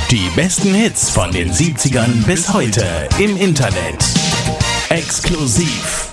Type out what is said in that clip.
Die besten Hits von den 70ern bis heute im Internet. Exklusiv